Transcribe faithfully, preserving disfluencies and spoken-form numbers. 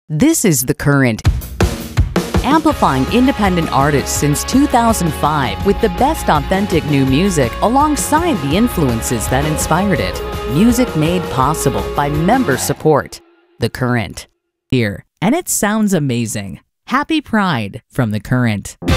This is The Current, amplifying independent artists since two thousand five with the best authentic new music alongside the influences that inspired it. Music made possible by member support. The Current. Here, and it sounds amazing. Happy Pride from The Current.